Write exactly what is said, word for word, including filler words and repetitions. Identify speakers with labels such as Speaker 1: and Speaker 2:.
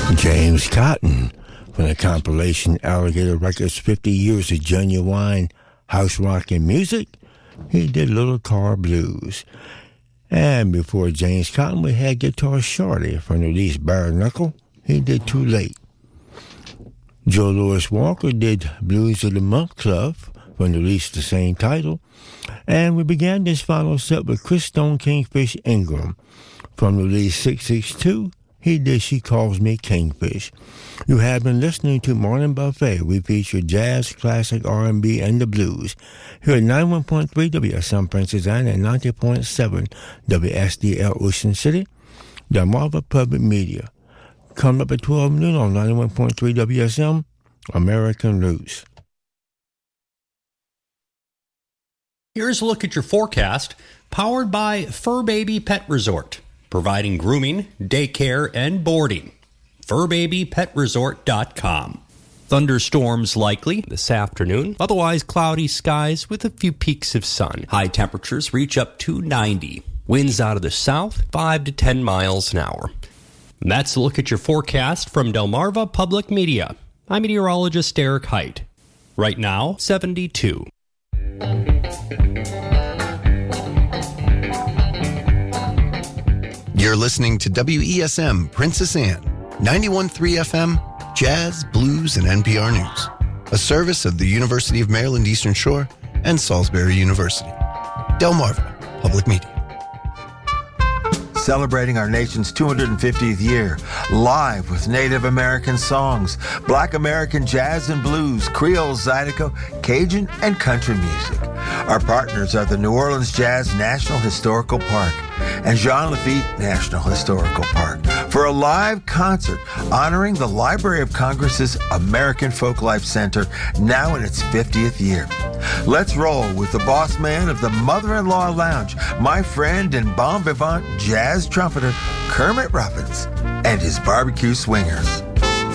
Speaker 1: James Cotton from the compilation Alligator Records fifty years of genuine house rock and music. He did Little Car Blues. And before James Cotton, we had Guitar Shorty from the release Bare Knuckle. He did Too Late. Joe Louis Walker did Blues of the Month Club from the release the same title. And we began this final set with Chris Stone Kingfish Ingram from the release six six two. He did She Calls Me Kingfish. You have been listening to Morning Buffet. We feature jazz, classic, R and B, and the blues. Here at ninety-one point three W S M Princess Anne and ninety point seven W S D L Ocean City, Delmarva Public Media. Coming up at twelve noon on ninety-one point three W S M, American Roots.
Speaker 2: Here's a look at your forecast, powered by Fur Baby Pet Resort, providing grooming, daycare, and boarding. fur baby pet resort dot com. Thunderstorms likely this afternoon, otherwise cloudy skies with a few peaks of sun. High temperatures reach up to ninety. Winds out of the south, five to ten miles an hour. And that's a look at your forecast from Delmarva Public Media. I'm meteorologist Eric Height. Right now, seventy-two.
Speaker 3: You're listening to W E S M Princess Anne, ninety-one point three F M, Jazz, Blues, and N P R News, a service of the University of Maryland Eastern Shore and Salisbury University. Delmarva Public Media.
Speaker 4: Celebrating our nation's two hundred fiftieth year, live with Native American songs, Black American jazz and blues, Creole, Zydeco, Cajun, and country music. Our partners are the New Orleans Jazz National Historical Park and Jean Lafitte National Historical Park for a live concert honoring the Library of Congress's American Folklife Center, now in its fiftieth year. Let's roll with the boss man of the Mother-in-Law Lounge, my friend and bon vivant jazz trumpeter Kermit Ruffins and his barbecue swingers.